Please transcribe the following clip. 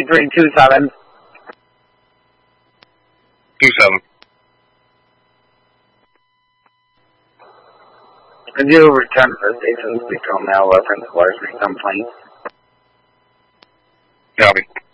3327. 27. Could you return to the station, speak to a male reference large complaint? Copy.